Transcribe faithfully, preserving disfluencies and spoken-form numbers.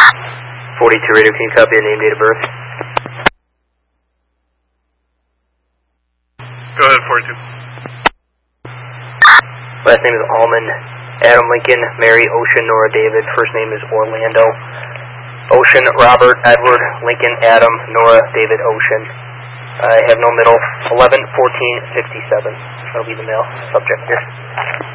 forty-two Radio, can you copy your name, date of birth? Go ahead, forty-two. Last name is Allman. Adam Lincoln, Mary Ocean, Nora David. First name is Orlando. Ocean, Robert, Edward, Lincoln, Adam, Nora, David, Ocean. I have no middle. eleven fourteen sixty-seven. That'll be the mail subject here.